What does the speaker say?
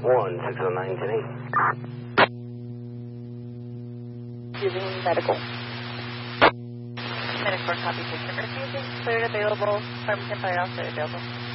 Using medical. Medical copy, patient refusing, cleared available, Farmington Fire Officer available.